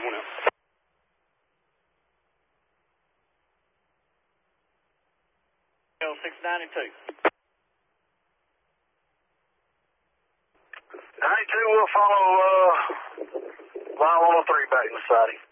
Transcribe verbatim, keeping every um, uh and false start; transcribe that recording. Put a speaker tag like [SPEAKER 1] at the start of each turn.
[SPEAKER 1] one out. six ninety-two.
[SPEAKER 2] ninety-two will follow uh, mile one oh three back in the siding.